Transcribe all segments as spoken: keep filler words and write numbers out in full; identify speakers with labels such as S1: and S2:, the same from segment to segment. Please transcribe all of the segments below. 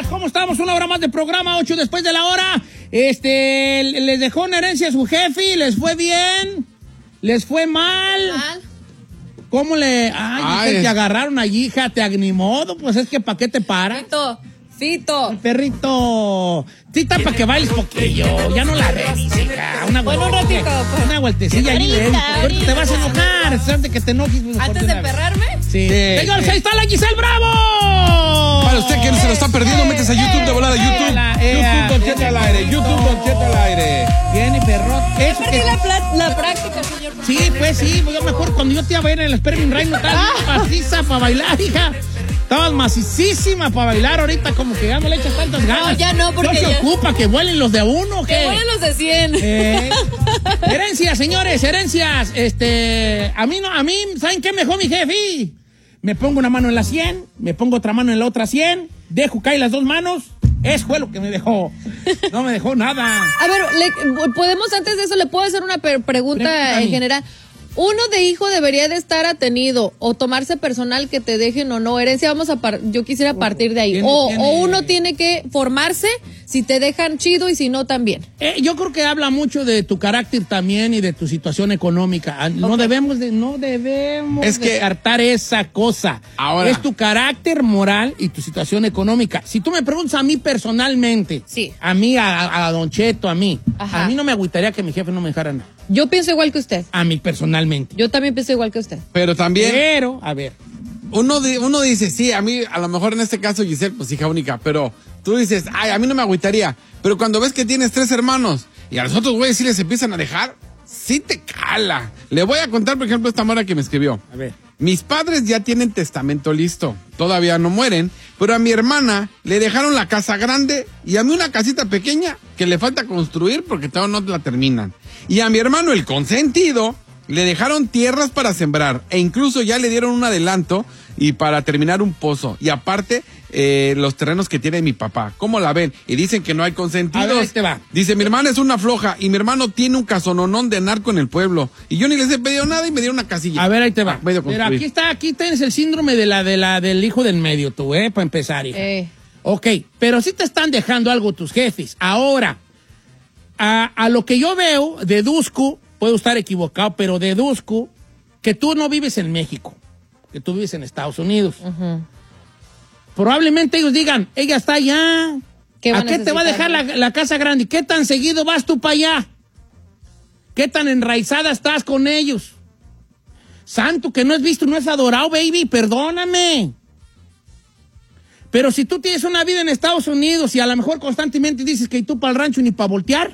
S1: ¿Cómo estamos? Una hora más de programa, ocho después de la hora. Este, les dejó una herencia a su jefe, ¿les fue bien? ¿Les fue mal?
S2: Mal.
S1: ¿Cómo le...? Ay,
S3: Ay.
S1: te agarraron allí, hija, te agnimodo, pues es que ¿para qué te para?
S2: Fito, Fito.
S1: El perrito. Tita, para que bailes poquillo. Ya no la ves, hija. Una
S2: Bueno, un
S1: vueltecilla.
S2: ratito, pues.
S1: Una vueltecilla allí.
S2: Ahorita,
S1: ven, porque ahorita te vas a enojar. Antes de que te enojes. mejor
S2: Antes
S1: una
S2: de
S1: vez.
S2: perrarme.
S1: Sí.
S3: Sí,
S1: Señores,
S3: sí.
S1: ahí está la Giselle Bravo.
S3: Para usted que no se lo está perdiendo, métese a YouTube de volada. YouTube. YouTube Don Cheto al aire. YouTube Don Cheto al aire.
S1: Viene, perro. Eso
S2: Perdí
S1: que...
S2: la, pla- la práctica, señor.
S1: Sí, pues sí. Yo me acuerdo cuando yo te iba a ver en el Sperming Reino. Estabas maciza para bailar, hija. Estabas macicísima para bailar. Ahorita como que ya no le echas tantas ganas.
S2: No, ya no, porque
S1: ¿No se
S2: ya-
S1: ocupa que vuelen los de a uno o
S2: Que
S1: qué?
S2: vuelen los de cien.
S1: Eh, herencias, señores, herencias. Este, a mí no, a mí, ¿saben qué me dejó mi jefe? Me pongo una mano en la cien, me pongo otra mano en la otra cien, dejo caer las dos manos. Eso fue lo que me dejó. No me dejó nada.
S2: A ver, le- podemos antes de eso, ¿le puedo hacer una per- pregunta
S1: Pregúntame.
S2: en general? ¿Uno de hijo debería de estar atenido o tomarse personal que te dejen o no herencia? Vamos a par- yo quisiera partir de ahí.
S1: Tiene-
S2: O,
S1: tiene-
S2: o uno tiene que formarse si te dejan chido y si no también.
S1: Eh, yo creo que habla mucho de tu carácter también y de tu situación económica. Ah, No
S2: Ok.
S1: debemos de, no debemos
S3: Es que-
S1: descartar esa cosa.
S3: Ahora.
S1: Es tu carácter moral y tu situación económica. Si tú me preguntas a mí personalmente,
S2: Sí.
S1: a mí, a, a, a Don Cheto, a mí,
S2: Ajá.
S1: a mí no me agüitaría que mi jefe no me dejara nada.
S2: Yo pienso igual que usted.
S1: A mí personalmente.
S2: Yo también pienso igual que usted.
S3: Pero también,
S1: Pero, a ver.
S3: uno, di- uno dice, sí, a mí, a lo mejor en este caso, Giselle, pues hija única, pero tú dices, ay, a mí no me agüitaría. Pero cuando ves que tienes tres hermanos y a los otros güeyes sí les empiezan a dejar, sí te cala. Le voy a contar, por ejemplo, esta mora que me escribió.
S1: A ver.
S3: Mis padres ya tienen testamento listo. Todavía no mueren, pero a mi hermana le dejaron la casa grande y a mí una casita pequeña que le falta construir porque todavía no la terminan. Y a mi hermano, el consentido, le dejaron tierras para sembrar e incluso ya le dieron un adelanto y para terminar un pozo. Y aparte, eh, los terrenos que tiene mi papá. ¿Cómo la ven? Y dicen que no hay consentidos.
S1: A ver, ahí te va.
S3: Dice, mi hermana es una floja y mi hermano tiene un casononón de narco en el pueblo. Y yo ni les he pedido nada y me dieron una casilla.
S1: A ver, ahí te va.
S3: Ah, medio
S1: Mira,
S3: construir.
S1: aquí está, aquí tienes el síndrome de la, de la, del hijo del medio, tú, ¿eh? Para empezar, hija.
S2: Eh.
S1: Ok, pero sí te están dejando algo tus jefes. Ahora, a, a lo que yo veo, deduzco, puedo estar equivocado, pero deduzco que tú no vives en México, que tú vives en Estados Unidos. Probablemente ellos digan, ella está allá.
S2: ¿Qué va
S1: ¿A
S2: a
S1: qué te va a dejar la,
S2: necesitar?
S1: la casa grande? ¿Qué tan seguido vas tú para allá? ¿Qué tan enraizada estás con ellos? Santo, que no es visto, no es adorado, baby, perdóname. Pero si tú tienes una vida en Estados Unidos y a lo mejor constantemente dices que tú para el rancho ni para voltear,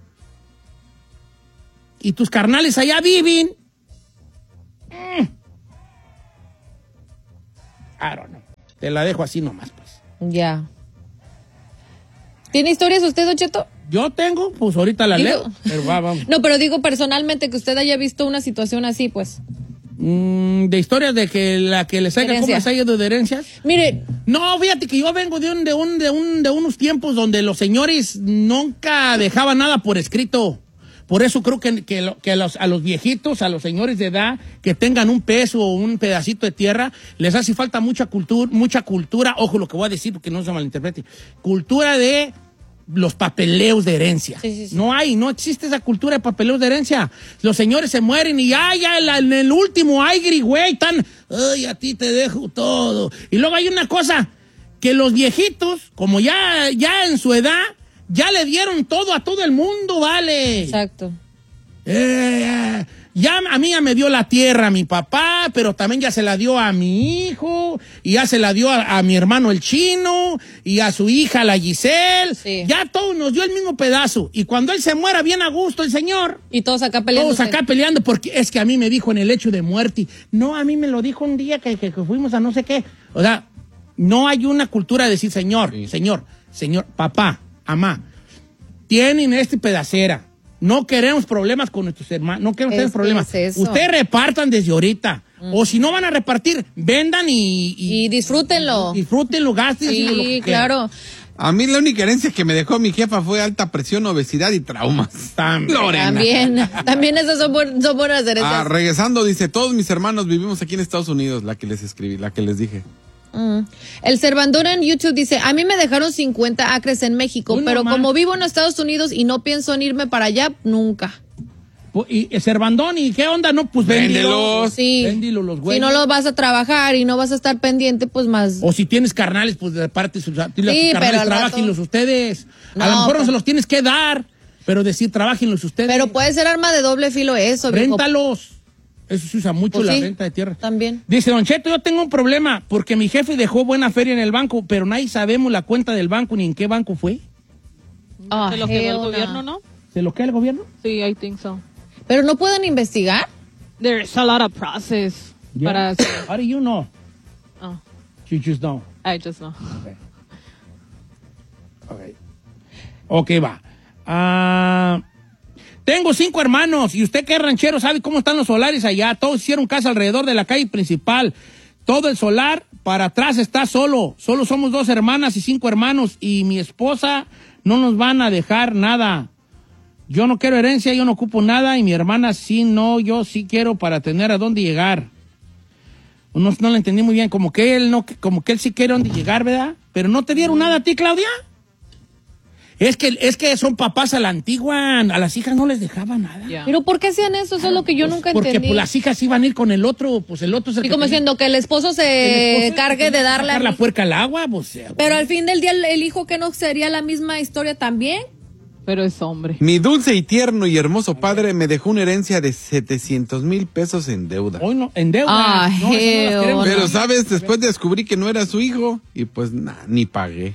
S1: y tus carnales allá viven, mm, I don't know. Te la dejo así nomás, pues.
S2: Ya. ¿Tiene historias usted, Don Cheto?
S1: Yo tengo, pues ahorita la
S2: Digo-
S1: leo. Pero va, vamos.
S2: No, pero digo personalmente que usted haya visto una situación así, pues.
S1: Mm, de historias de que la que les haya, ¿cómo
S2: Herencia.
S1: les haya ido de herencias?
S2: Mire,
S1: No, fíjate que yo vengo de un, de un, de un, de unos tiempos donde los señores nunca dejaban nada por escrito. Por eso creo que, que, lo- que a, los, a los viejitos, a los señores de edad, que tengan un peso o un pedacito de tierra, les hace falta mucha cultura, mucha cultura, ojo lo que voy a decir porque no se malinterprete, cultura de los papeleos de herencia.
S2: Sí, sí, sí.
S1: No hay, no existe esa cultura de papeleos de herencia. Los señores se mueren y ya, ya en, la- en el último, ay, güey, tan, ay, a ti te dejo todo. Y luego hay una cosa, que los viejitos, como ya, ya en su edad, ya le dieron todo a todo el mundo, vale.
S2: exacto.
S1: Eh, ya a mí ya me dio la tierra mi papá, pero también ya se la dio a mi hijo, y ya se la dio a, a mi hermano el chino, y a su hija la Giselle.
S2: Sí.
S1: Ya todos nos dio el mismo pedazo. Y cuando él se muera bien a gusto, el señor,
S2: Y todos acá peleando.
S1: todos acá peleando, porque es que a mí me dijo en el hecho de muerte. No, a mí me lo dijo un día que, que- que fuimos a no sé qué. O sea, no hay una cultura de decir, señor,
S3: Sí.
S1: señor, señor, papá, mamá, tienen este pedacera. No queremos problemas con nuestros hermanos, no queremos
S2: Es
S1: tener
S2: que
S1: problemas.
S2: es eso.
S1: Ustedes repartan desde ahorita. O si no van a repartir, vendan y, y,
S2: Y disfrútenlo.
S1: disfrútenlo, gasten. y lo que
S2: Sí,
S1: quieran.
S2: claro.
S3: A mí la única herencia que me dejó mi jefa fue alta presión, obesidad y traumas.
S1: También.
S3: Lorena.
S2: También, también esas son, buen- son buenas herencias.
S3: Ah, regresando, dice, todos mis hermanos vivimos aquí en Estados Unidos, la que les escribí, la que les dije.
S2: Mm. El Cervandón en YouTube dice, a mí me dejaron cincuenta acres en México,
S1: Uy,
S2: pero
S1: no
S2: como
S1: más.
S2: vivo en Estados Unidos y no pienso en irme para allá, nunca.
S1: Y el Cervandón, ¿y qué onda? No, pues véndelos.
S3: Véndelos.
S2: Sí.
S1: Véndilo los
S2: Si
S1: güeyes.
S2: no lo vas a trabajar y no vas a estar pendiente, pues más...
S1: O si tienes carnales, pues de parte sus
S2: Sí,
S1: carnales,
S2: pero al
S1: trabajenlos
S2: rato-
S1: ustedes. A
S2: No,
S1: lo mejor no
S2: pero-
S1: se los tienes que dar, pero decir, trabajenlos ustedes.
S2: Pero puede ser arma de doble filo eso, viejo.
S1: Réntalos. Eso se usa mucho,
S2: Pues
S1: la
S2: sí,
S1: renta de tierra.
S2: también.
S1: Dice, Don Cheto, yo tengo un problema porque mi jefe dejó buena feria en el banco, pero nadie sabemos la cuenta del banco ni en qué banco fue.
S2: Ah,
S4: ¿Se lo quedó el
S2: hell no.
S4: gobierno, no?
S1: ¿Se lo queda el gobierno?
S4: Sí, I think so.
S2: Pero no pueden investigar.
S4: There's a lot of process
S1: Yeah.
S4: para...
S1: How do you know?
S4: Oh,
S1: You just know.
S4: I just know.
S1: Okay. Ok, va. Ah, tengo cinco hermanos y usted que es ranchero sabe cómo están los solares allá. Todos hicieron casa alrededor de la calle principal. Todo el solar para atrás está solo. Solo somos dos hermanas y cinco hermanos y mi esposa no nos van a dejar nada. Yo no quiero herencia, yo no ocupo nada y mi hermana sí, no, yo sí quiero para tener a dónde llegar. No, no lo entendí muy bien, como que él no, como que él sí quiere a dónde llegar, ¿verdad? Pero no te dieron nada a ti, Claudia. Es que, es que son papás a la antigua, a las hijas no les dejaban nada.
S4: Yeah.
S2: Pero ¿por qué hacían eso? Eso es lo que yo
S1: Pues,
S2: nunca
S1: porque
S2: entendí.
S1: pues, las hijas iban a ir con el otro, pues el otro es el
S2: Y
S1: que
S2: como
S1: tenía-
S2: diciendo que el esposo se
S1: el esposo
S2: cargue
S1: tenía
S2: de
S1: que
S2: darle
S1: sacar
S2: al
S1: la
S2: hijo.
S1: puerca al agua, pues. eh,
S2: Pero al fin del día el, el hijo que no sería la misma historia también.
S4: Pero es hombre.
S3: Mi dulce y tierno y hermoso padre me dejó una herencia de setecientos mil pesos en deuda.
S1: Hoy no, en deuda.
S2: Ah,
S1: no, eso no las
S2: hell
S1: queremos.
S3: Pero, ¿sabes? Después descubrí que no era su hijo y pues nah, ni pagué.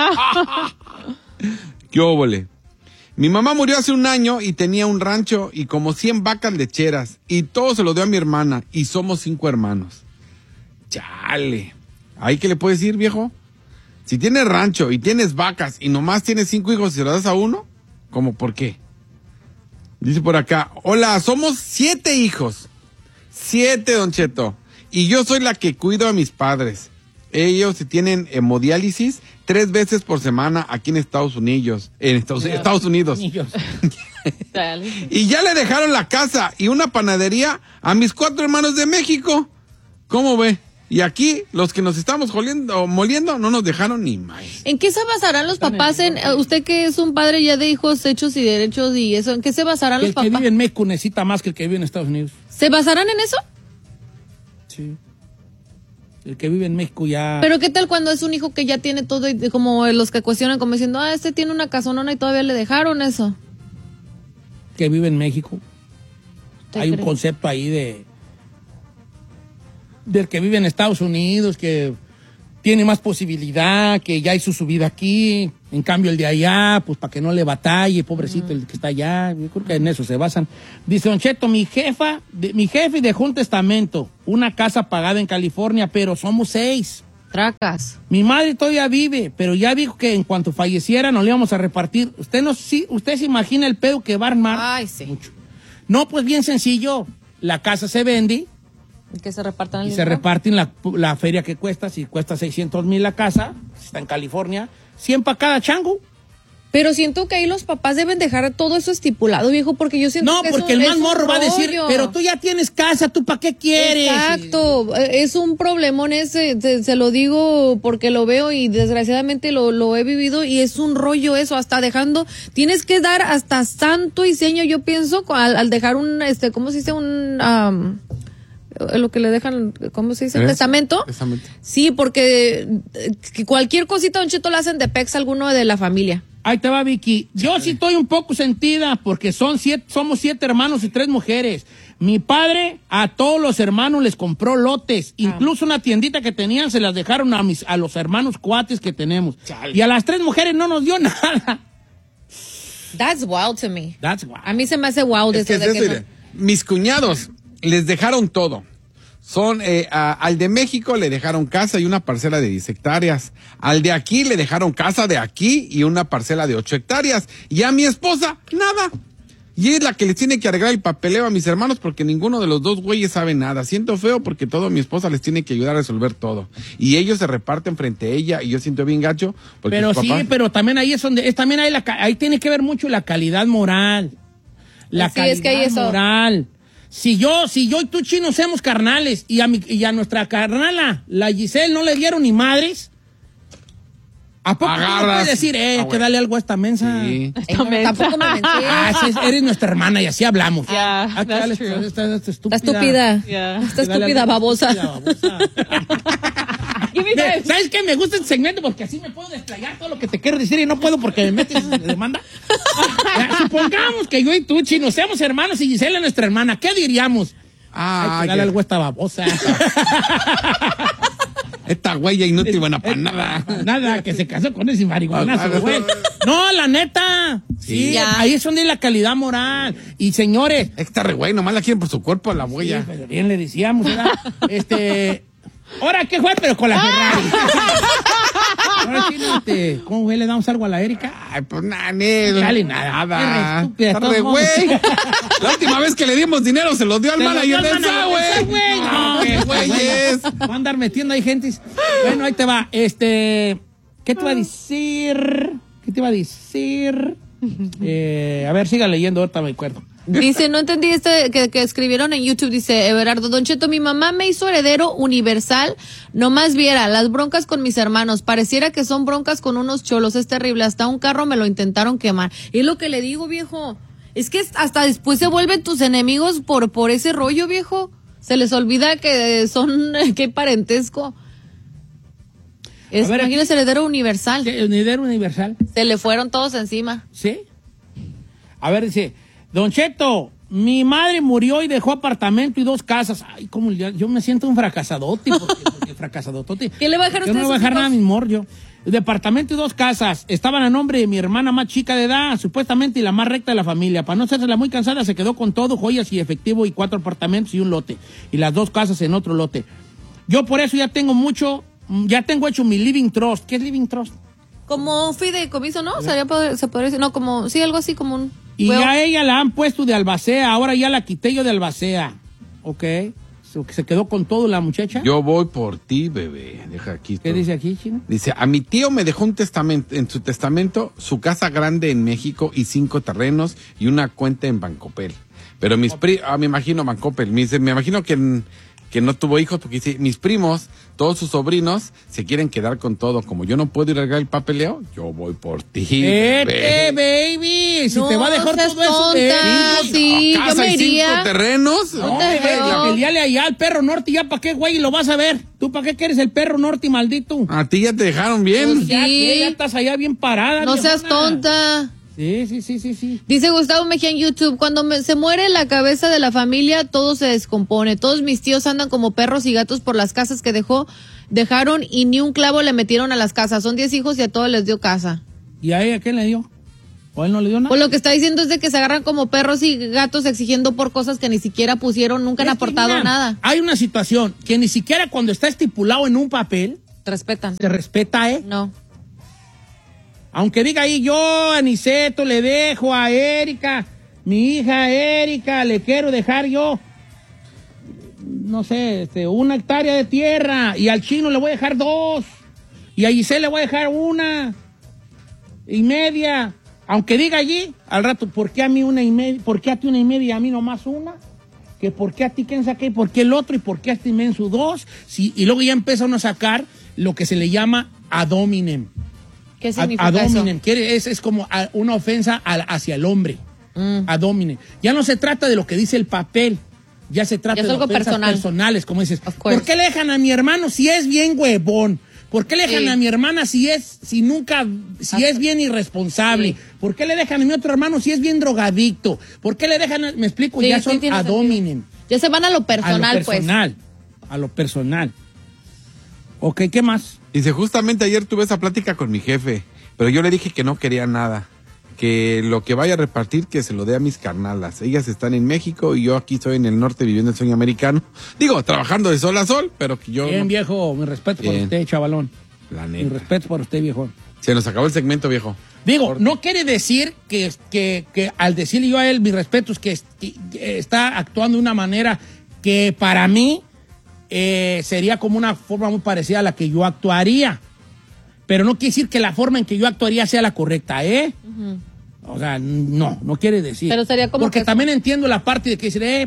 S3: ¿Qué óvole? Mi mamá murió hace un año y tenía un rancho y como cien vacas lecheras y todo se lo dio a mi hermana y somos cinco hermanos. Chale. ¿Ahí qué le puedes decir, viejo? Si tienes rancho y tienes vacas y nomás tienes cinco hijos y se lo das a uno, ¿cómo por qué? Dice por acá, hola, somos siete hijos. Siete, Don Cheto. Y yo soy la que cuido a mis padres. Ellos tienen hemodiálisis tres veces por semana aquí en Estados Unidos. En Estados, Estados Unidos.
S1: Niños.
S4: Dale.
S3: Y ya le dejaron la casa y una panadería a mis cuatro hermanos de México. ¿Cómo ve? Y aquí, los que nos estamos joliendo, moliendo, no nos dejaron ni maíz.
S2: ¿En qué se basarán los papás en, eh, usted que es un padre ya de hijos hechos y derechos y eso, ¿en qué se basarán
S1: El
S2: los
S1: que
S2: papás?
S1: vive en México necesita más que el que vive en Estados Unidos.
S2: ¿Se basarán en eso?
S1: Sí. El que vive en México ya...
S2: Pero ¿qué tal cuando es un hijo que ya tiene todo y como los que cuestionan como diciendo, ah, este tiene una casonona y todavía le dejaron eso?
S1: que vive en México.
S2: ¿Te
S1: Hay un
S2: crees?
S1: concepto ahí de... del que vive en Estados Unidos, que tiene más posibilidad, que ya hizo su vida aquí, en cambio el de allá, pues para que no le batalle, pobrecito el que está allá, yo creo que en eso se basan. Dice Don Cheto, mi jefa, de, mi jefe dejó un testamento, una casa pagada en California, pero somos seis.
S2: Tracas.
S1: Mi madre todavía vive, pero ya dijo que en cuanto falleciera nos le íbamos a repartir. Usted no, sí, usted se imagina el pedo que va a armar.
S2: Ay, sí.
S1: Mucho. No, pues bien sencillo, la casa se vende,
S2: Que se repartan el
S1: y se
S2: dinero.
S1: reparten la, la feria que cuesta. Si cuesta seiscientos mil la casa, está en California, cien para cada chango.
S2: Pero siento que ahí los papás deben dejar todo eso estipulado, viejo, porque yo siento
S1: No,
S2: que
S1: porque
S2: es un-
S1: el más
S2: es un
S1: morro va a decir,
S2: rollo.
S1: pero tú ya tienes casa, ¿tú para qué quieres?
S2: Exacto, es un problemón ese, se, se lo digo porque lo veo y desgraciadamente lo, lo he vivido y es un rollo eso, hasta dejando, tienes que dar hasta santo y seña, yo pienso, al, al dejar un, este, ¿cómo se dice? Un, um, lo que le dejan, ¿cómo se dice?
S3: ¿Eh?
S2: ¿Testamento?
S3: Testamento.
S2: Sí, porque eh, que cualquier cosita, Don Cheto, la hacen de pex a alguno de la familia.
S1: Ahí te va, Vicky. Yo sí estoy un poco sentida porque son siete, somos siete hermanos y tres mujeres. Mi padre a todos los hermanos les compró lotes. Incluso una tiendita que tenían se las dejaron a, mis, a los hermanos cuates que tenemos. Y a las tres mujeres no nos dio nada.
S2: That's wild to me.
S1: That's why.
S2: A mí se me hace wild
S3: Es que
S2: eso
S3: es
S2: de
S3: eso,
S2: que
S3: mire. Mis cuñados les dejaron todo. Son eh, a- al de México le dejaron casa y una parcela de diez hectáreas. Al de aquí le dejaron casa de aquí y una parcela de ocho hectáreas. Y a mi esposa, nada. Y es la que les tiene que arreglar el papeleo a mis hermanos porque ninguno de los dos güeyes sabe nada. Siento feo porque todo a mi esposa les tiene que ayudar a resolver todo. Y ellos se reparten frente a ella y yo siento bien gacho. Porque
S1: Pero
S3: sus
S1: sí,
S3: papás-
S1: pero también ahí es donde, es también ahí, la, ca- ahí tiene que ver mucho la calidad moral. La
S2: Sí, es
S1: calidad
S2: que hay eso.
S1: moral. Si yo, si yo y tú, Chino, somos carnales y a, mi, y a nuestra carnala, la Giselle, no le dieron ni madres, ¿a poco tú no
S3: Agarras.
S1: puedes decir, eh, hay
S3: Ah,
S1: que darle algo a esta mensa?
S3: Sí.
S2: Ey, no, tampoco me menciones.
S1: Ah, esa es- eres nuestra hermana y así hablamos.
S4: Yeah,
S1: Ah, que
S4: that's
S1: dale,
S4: true.
S1: esta, esta- esta estúpida.
S2: Está estúpida.
S4: Yeah.
S2: Está
S1: Que dale
S2: estúpida,
S1: algo-
S2: babosa.
S1: estúpida babosa.
S4: Give me
S1: Ve,
S4: five.
S1: ¿Sabes qué? Me gusta este segmento porque así me puedo desplayar todo lo que te quiero decir y no puedo porque me metes de demanda. Ya, supongamos que yo y tú, Chino, seamos hermanos y Gisela es nuestra hermana. ¿Qué diríamos?
S3: Ah,
S1: Ay, que dale
S3: que-
S1: algo a esta babosa.
S3: esta huella inútil buena para nada.
S1: Nada, que se casó con ese marihuanazo,
S3: Ah,
S1: güey. No, la neta. Sí,
S2: Ya.
S1: ahí es donde hay la calidad moral. Y señores,
S3: Esta re güey, nomás la quieren por su cuerpo a la
S1: sí,
S3: huella.
S1: pero bien le decíamos, ¿verdad? Este. Ahora, ¿qué fue? Pero con la Ferrari. Ahora sí, este, ¿cómo güey, le damos algo a la Erika?
S3: Ay, pues nada, Nel.
S1: Dale, nada.
S3: Nada.
S1: Qué estúpida, de
S3: Esta
S1: todos
S3: re
S1: modos.
S3: güey. La última vez que le dimos dinero se lo dio al
S1: Se lo
S3: manager
S1: dio al
S3: del
S1: manager del
S3: güey.
S1: Subway. No,
S3: qué güeyes.
S1: Va a andar metiendo ahí gente. Bueno, ahí te va. Este, ¿qué te iba a decir? ¿Qué te iba a decir? Eh, a ver, siga leyendo, ahorita me acuerdo.
S2: Dice, no entendí este que, que escribieron en YouTube, dice Everardo, Don Cheto, mi mamá me hizo heredero universal, nomás viera, las broncas con mis hermanos, pareciera que son broncas con unos cholos, es terrible, hasta un carro me lo intentaron quemar. Y es lo que le digo, viejo, es que hasta después se vuelven tus enemigos por, por ese rollo, viejo, se les olvida que son, que hay parentesco. Es,
S1: A ver,
S2: imagínese, heredero universal,
S1: ¿Qué? ¿Heredero universal?
S2: se le fueron todos encima.
S1: ¿Sí? A ver, dice, Don Cheto, mi madre murió y dejó apartamento y dos casas. Ay, cómo yo, yo me siento un fracasadote, porque, porque fracasadotote.
S2: ¿Qué le va a dejar a
S1: Yo no
S2: usted
S1: le voy a
S2: a sus
S1: dejar nada a
S2: hijos?
S1: mi morro. Departamento y dos casas. Estaban a nombre de mi hermana más chica de edad, supuestamente y la más recta de la familia. Para no hacérsela muy cansada, se quedó con todo, joyas y efectivo y cuatro apartamentos y un lote. Y las dos casas en otro lote. Yo por eso ya tengo mucho, ya tengo hecho mi living trust. ¿Qué es living trust?
S2: Como un fideicomiso, ¿no? Sería poder- se podría decir, no, como, sí, algo así como un...
S1: Y
S2: huevo.
S1: ya a ella la han puesto de albacea, ahora ya la quité yo de albacea. Ok. So, que se quedó con todo la muchacha.
S3: Yo voy por ti, bebé. Deja aquí.
S1: ¿Qué
S3: todo.
S1: dice aquí, Chino?
S3: Dice, a mi tío me dejó un testamento, en su testamento, su casa grande en México y cinco terrenos y una cuenta en Bancopel. Pero mis primos, ah, me imagino Bancopel, me, dice, me imagino que, en- que no tuvo hijos porque dice, mis primos, todos sus sobrinos, se quieren quedar con todo. Como yo no puedo ir a arreglar el papeleo, yo voy por ti,
S1: ¡Vete,
S3: bebé.
S1: baby! Si
S2: No,
S1: te va a dejar
S2: seas
S1: todo eso.
S2: tonta.
S1: eh,
S2: Sí,
S3: Casa
S2: yo me
S3: y cinco
S2: iría.
S3: terrenos.
S1: No,
S2: No te
S1: güey,
S2: creo.
S1: peleale allá al perro norte, ya para qué, güey, lo vas a ver. ¿Tú para qué quieres el perro norte, maldito?
S3: A ti ya te dejaron bien.
S2: Pues
S1: Ya,
S2: sí.
S1: que ya estás allá bien parada.
S2: No seas
S1: viejona.
S2: tonta.
S1: Sí, sí, sí, sí, sí.
S2: Dice Gustavo Mejía en YouTube, cuando me- se muere la cabeza de la familia, todo se descompone. Todos mis tíos andan como perros y gatos por las casas que dejó, dejaron y ni un clavo le metieron a las casas. Son diez hijos y a todos les dio casa.
S1: ¿Y a ella qué le dio? ¿O él no le dio nada?
S2: Pues lo que está diciendo es de que se agarran como perros y gatos exigiendo por cosas que ni siquiera pusieron, nunca han
S1: Es que,
S2: aportado
S1: mira,
S2: nada.
S1: Hay una situación que ni siquiera cuando está estipulado en un papel
S2: Respetan.
S1: se respeta, ¿eh?
S2: No.
S1: Aunque diga ahí, yo a Niceto le dejo a Erika, mi hija Erika, le quiero dejar yo, no sé, este, una hectárea de tierra, y al Chino le voy a dejar dos, y a Giselle le voy a dejar una y media. Aunque diga allí, al rato, ¿por qué a mí una y media? ¿Por qué a ti una y media y a mí nomás una? Que por qué a ti quién saqué, por qué el otro y por qué a este inmenso dos. Sí, y luego ya empezaron a sacar lo que se le llama ad hominem.
S2: ¿Qué
S1: Ad,
S2: significa
S1: ad
S2: eso?
S1: hominem, quiere- es, es como a- una ofensa al- hacia el hombre.
S2: Mm.
S1: Ad hominem. Ya no se trata de lo que dice el papel, ya se trata
S2: Ya es
S1: de
S2: algo
S1: ofensas
S2: personal.
S1: personales, como dices.
S2: Of course.
S1: ¿Por qué le dejan a mi hermano si es bien huevón? ¿Por qué le dejan
S2: Sí.
S1: a mi hermana si es, si nunca, si es bien irresponsable?
S2: Sí.
S1: ¿Por qué le dejan a mi otro hermano si es bien drogadicto? ¿Por qué le dejan, a- me explico,
S2: Sí,
S1: ya
S2: sí
S1: son
S2: tiene
S1: ad
S2: sentido.
S1: hominem?
S2: Ya se van a lo personal,
S1: a lo personal, a lo personal. Ok, ¿qué más?
S3: Dice, justamente ayer tuve esa plática con mi jefe, pero yo le dije que no quería nada, que lo que vaya a repartir que se lo dé a mis carnalas. Ellas están en México y yo aquí estoy en el norte viviendo el sueño americano. Digo, trabajando de sol a sol, pero que yo...
S1: Bien,
S3: no-
S1: viejo, mi respeto por
S3: Bien.
S1: usted, chavalón.
S3: La
S1: Mi
S3: neta.
S1: respeto por usted, viejo.
S3: Se nos acabó el segmento, viejo.
S1: Digo, no quiere decir que, que, que al decirle yo a él mis respetos, que, que- que está actuando de una manera que para mí eh, sería como una forma muy parecida a la que yo actuaría. Pero no quiere decir que la forma en que yo actuaría sea la correcta, ¿eh? O sea, no, no quiere decir.
S2: Pero sería como
S1: Porque
S2: que-
S1: también entiendo la parte de que decir, eh, pues,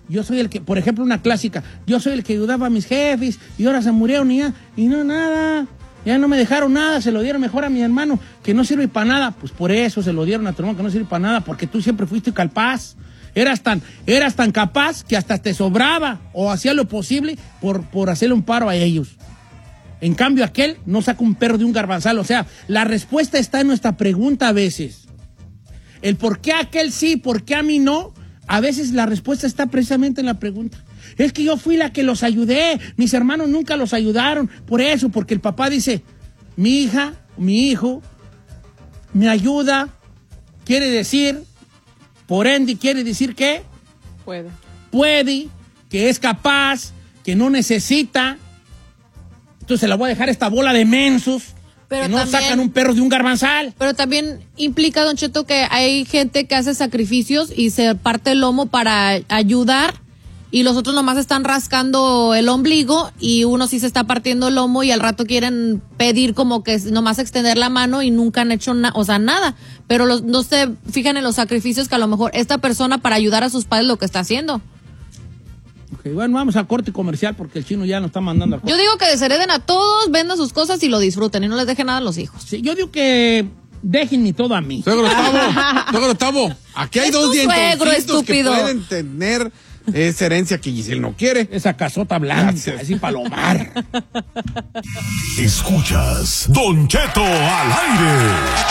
S1: Yo soy el que, por ejemplo, una clásica, yo soy el que ayudaba a mis jefes y ahora se murieron y ya, y no nada, ya no me dejaron nada, se lo dieron mejor a mi hermano que no sirve para nada. Pues por eso se lo dieron a tu hermano que no sirve para nada, porque tú siempre fuiste capaz. Eras tan, eras tan capaz que hasta te sobraba o hacía lo posible por, por hacerle un paro a ellos. En cambio, aquel no saca un perro de un garbanzal. O sea, la respuesta está en nuestra pregunta a veces. El por qué aquel sí, por qué a mí no, a veces la respuesta está precisamente en la pregunta. Es que yo fui la que los ayudé, mis hermanos nunca los ayudaron. Por eso, porque el papá dice, mi hija, mi hijo, me ayuda, quiere decir, por ende, quiere decir que
S2: Puede.
S1: puede, que es capaz, que no necesita. Entonces la voy a dejar esta bola de mensos
S2: Pero
S1: que no
S2: también,
S1: sacan un perro de un garbanzal.
S2: Pero también implica, Don Cheto, que hay gente que hace sacrificios y se parte el lomo para ayudar y los otros nomás están rascando el ombligo y uno sí se está partiendo el lomo y al rato quieren pedir como que nomás extender la mano y nunca han hecho nada, o sea, nada. Pero los, no se fijan en los sacrificios que a lo mejor esta persona para ayudar a sus padres lo que está haciendo.
S1: Okay, bueno, vamos al corte comercial porque el chino ya nos está mandando al corte.
S2: Yo digo que deshereden a todos, vendan sus cosas y lo disfruten y no les dejen nada a los hijos.
S1: Sí, yo digo que déjenme todo a mí.
S3: Suegro Tavo, suegro Tavo, aquí hay
S2: Es
S3: dos
S2: tu suegro,
S3: dientoncitos que
S2: estúpido.
S3: pueden tener esa herencia que Giselle no quiere.
S1: Esa casota blanca,
S3: Gracias.
S1: así palomar.
S5: Escuchas Don Cheto al aire.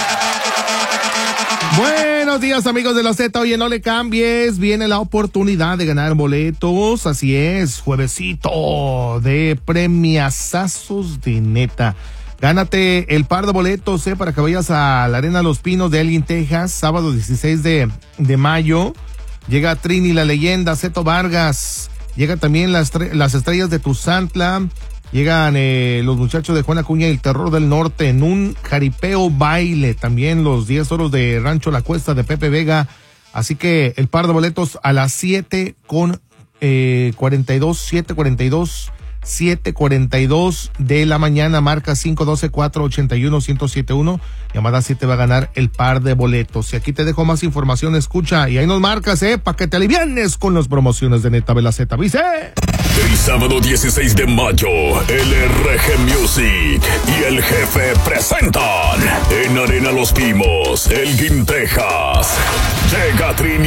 S6: Buenos días, amigos de la Z. Oye, no le cambies. Viene la oportunidad de ganar boletos. Así es, juevesito de premiazazos de neta. Gánate el par de boletos, eh, para que vayas a la Arena Los Pinos de Elgin, Texas, sábado dieciséis de mayo. Llega Trini, la leyenda, Zeto Vargas. Llega también las, las estrellas de Tuzantla. Llegan eh, los muchachos de Juan Acuña y el Terror del Norte en un jaripeo baile. También los diez oros de Rancho La Cuesta de Pepe Vega. Así que el par de boletos a las siete con cuarenta y dos, siete cuarenta y dos, siete cuarenta y dos de la mañana. Marca cinco uno dos, cuatro ocho uno, uno cero siete uno. Llamada siete va a ganar el par de boletos. Y aquí te dejo más información, escucha. Y ahí nos marcas, eh, para que te alivianes con las promociones de Neta Velaceta. ¿Viste?
S5: El sábado dieciséis de mayo, el R G Music y el Jefe presentan en Arena Los Pinos, Elgin, Texas. Llega Trini